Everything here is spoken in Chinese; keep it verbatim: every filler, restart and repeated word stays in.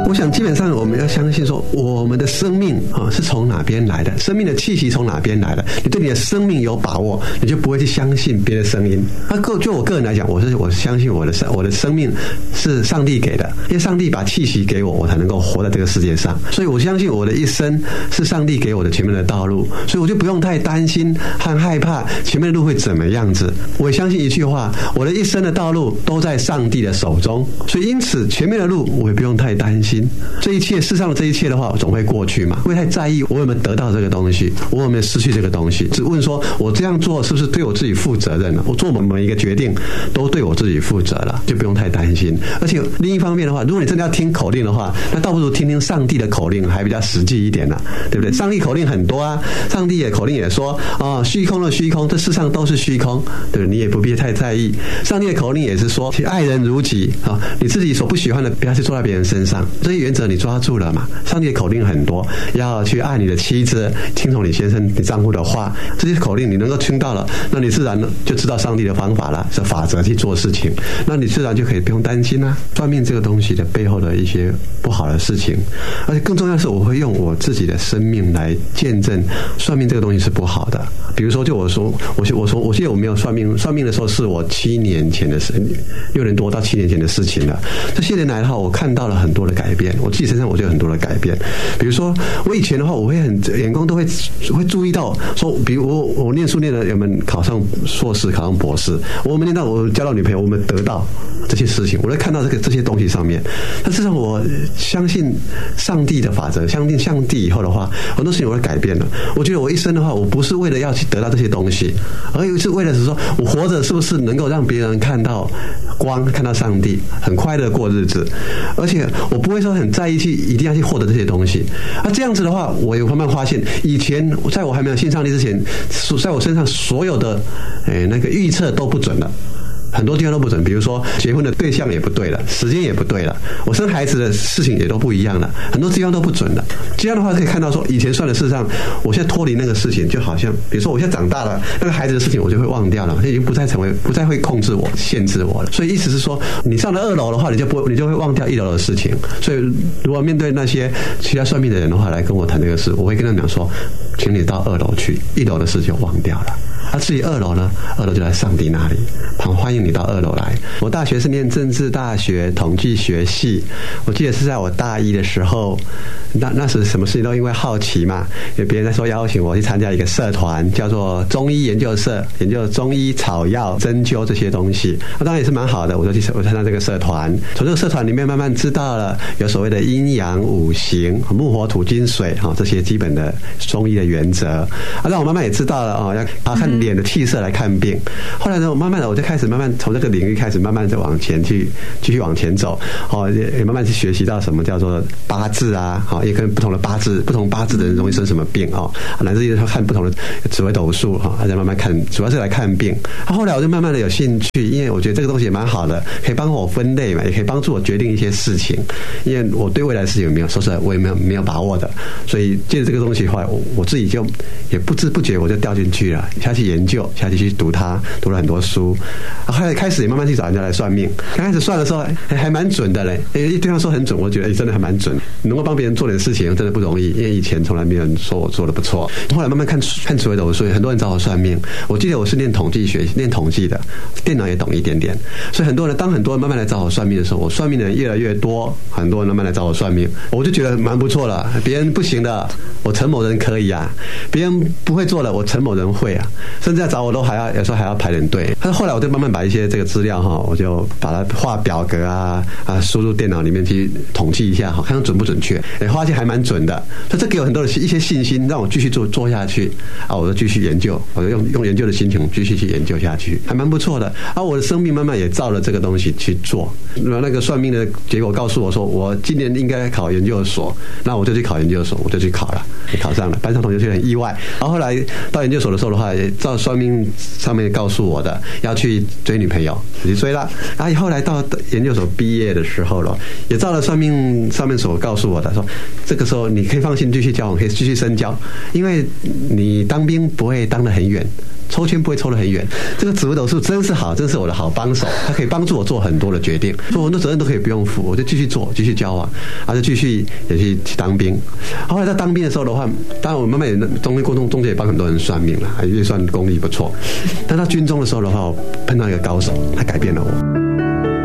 我想基本上我们要相信说，我们的生命啊是从哪边来的，生命的气息从哪边来的，你对你的生命有把握，你就不会去相信别的声音。那个就我个人来讲，我是我相信我的我的生命是上帝给的，因为上帝把气息给我，我才能够活在这个世界上，所以我相信我的一生是上帝给我的前面的道路，所以我就不用太担心和害怕前面的路会怎么样子。我也相信一句话，我的一生的道路都在上帝的手中，所以因此前面的路我也不用太担心。这一切世上的这一切的话，总会过去嘛，不会太在意我有没有得到这个东西，我有没有失去这个东西，只问说我这样做是不是对我自己负责任了，我做每一个决定都对我自己负责了，就不用太担心。而且另一方面的话，如果你真的要听口令的话，那倒不如听听上帝的口令，还比较实际一点啦，对不对？上帝口令很多啊，上帝的口令也说哦，虚空的虚空，这世上都是虚空，对不对？你也不必太在意。上帝的口令也是说，去爱人如己啊，你自己所不喜欢的，不要去做在别人身上，这些原则你抓住了嘛？上帝的口令很多，要去爱你的妻子，听从你先生、你丈夫的话，这些口令你能够听到了，那你自然就知道上帝的方法了，是法则去做事情，那你自然就可以不用担心啊，算命这个东西的背后的一些不好的事情。而且更重要的是，我会用我自己的生命来见证算命这个东西是不好的。比如说，就我说，我我说，我记得我没有算命，算命的时候是我七年前的事，六年多到七年前的事情了。这些年来的话，我看到了很多的改变，我自己身上我就有很多的改变。比如说，我以前的话，我会很眼光都会会注意到说，比如我我念书念了，有没有考上硕士、考上博士？我们念到我交到女朋友，我们得到这些事情，我在看到这个这些东西上面。但事实上，我相信上帝的法则，相信上帝以后的话，很多事情我会改变了。我觉得我一生的话，我不是为了要去得到这些东西，而是为了是说我活着是不是能够让别人看到光，看到上帝，很快乐过日子。而且我不会说很在意去一定要去获得这些东西。那这样子的话，我也慢慢发现，以前在我还没有信上帝之前，在我身上所有的诶那个预测都不准了。很多地方都不准，比如说结婚的对象也不对了，时间也不对了，我生孩子的事情也都不一样了，很多地方都不准了。这样的话可以看到说，以前算的事上，我现在脱离那个事情，就好像比如说我现在长大了，那个孩子的事情我就会忘掉了，已经不再成为不再会控制我、限制我了。所以意思是说，你上了二楼的话，你就不你就会忘掉一楼的事情。所以如果面对那些其他算命的人的话来跟我谈这个事，我会跟他们讲说，请你到二楼去，一楼的事就忘掉了。而至于二楼呢，二楼就在上帝那里，欢迎你到二楼来。我大学是念政治大学统计学系，我记得是在我大一的时候，那那时什么事情都因为好奇嘛，有别人在说邀请我去参加一个社团，叫做中医研究社，研究中医草药、针灸这些东西。那当然也是蛮好的，我就去我参加这个社团，从这个社团里面慢慢知道了有所谓的阴阳五行、木火土金水哈这些基本的中医的原则啊，让我慢慢也知道了哦，要看脸的气色来看病。后来呢，我慢慢的我就开始慢慢从这个领域开始慢慢的往前去继续往前走，哦，也慢慢去学习到什么叫做八字啊，好，也跟不同的八字，不同八字的人容易生什么病哦，乃至于看不同的紫微斗数哈，再慢慢看，主要是来看病。后来我就慢慢的有兴趣，因为我觉得这个东西也蛮好的，可以帮我分类嘛，也可以帮助我决定一些事情。因为我对未来的事情没有，说实在我也没有没有把握的，所以借着这个东西的话，我我自己就也不知不觉我就掉进去了，下去研究，下去去读它，读了很多书。后来开始也慢慢去找人家来算命，刚开始算的时候还还蛮准的嘞，一对方说很准，我觉得真的还蛮准，能够帮别人做点事情真的不容易，因为以前从来没有人说我做的不错。后来慢慢看看紫微斗数，很多人找我算命。我记得我是念统计学，念统计的，电脑也懂一点点，所以很多人当很多人慢慢来找我算命的时候，我算命的人越来越多，很多人慢慢来找我算命，我就觉得蛮不错了。别人不行的，我陈某人可以啊；别人不会做的，我陈某人会啊。甚至要找我都还要有时候还要排点队。但是后来我就慢慢把一些这个资料哈，我就把它画表格啊啊输入电脑里面去统计一下哈，看看准不准确。哎，发现还蛮准的，所以这给我很多的一些信心，让我继续做做下去啊。我就继续研究，我就用用研究的心情继续去研究下去，还蛮不错的。啊，我的生命慢慢也照了这个东西去做。那个算命的结果告诉我说，我今年应该考研究所，那我就去考研究所，我就去考了，也考上了。班上同学就很意外。然后后来到研究所的时候的话，也照算命上面告诉我的，要去追女朋友，就去追了。然后后来到研究所毕业的时候了，也照了算命上面所告诉我的，说这个时候你可以放心继续交往，可以继续深交，因为你当兵不会当得很远， 抽签不会抽得很远。这个紫微斗数真是好，真是我的好帮手，他可以帮助我做很多的决定，所以很多责任都可以不用负，我就继续做，继续交往，啊，就继续也去去当兵。后来在当兵的时候的话，当然我慢慢也中间过程中间也帮很多人算命了，也算功力不错。但到军中的时候的话，我碰到一个高手，他改变了我。